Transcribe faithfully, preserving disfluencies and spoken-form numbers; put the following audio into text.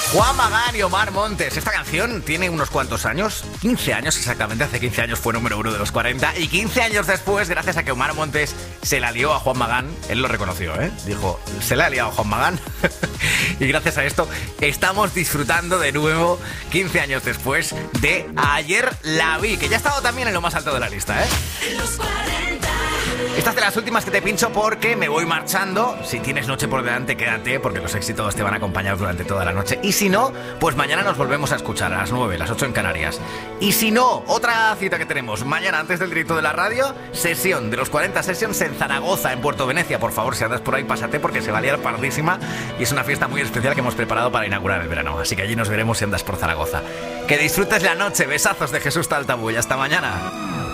Juan Magán y Omar Montes. Esta canción tiene unos cuantos años, quince años exactamente, hace quince años fue número uno de los cuarenta y quince años después, gracias a que Omar Montes se la lió a Juan Magán, él lo reconoció, ¿eh? Dijo, se la ha liado a Juan Magán y gracias a esto estamos disfrutando de nuevo, quince años después, de Ayer la vi, que ya ha estado también en lo más alto de la lista, ¿eh? Los cuarenta. Esta es de las últimas que te pincho porque me voy marchando. Si tienes noche por delante, quédate porque los éxitos te van a acompañar durante toda la noche. Y si no, pues mañana nos volvemos a escuchar a las nueve, las ocho en Canarias. Y si no, otra cita que tenemos mañana antes del directo de la radio, sesión de los cuarenta Sessions en Zaragoza, en Puerto Venecia. Por favor, si andas por ahí, pásate porque se va a liar pardísima y es una fiesta muy especial que hemos preparado para inaugurar el verano. Así que allí nos veremos si andas por Zaragoza. Que disfrutes la noche. Besazos de Jesús Taltabú y hasta mañana.